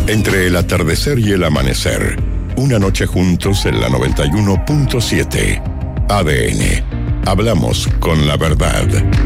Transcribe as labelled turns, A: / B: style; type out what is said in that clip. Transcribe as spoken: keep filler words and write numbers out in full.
A: Entre el atardecer y el amanecer, una noche juntos en la noventa y uno punto siete. A D N. Hablamos con la verdad.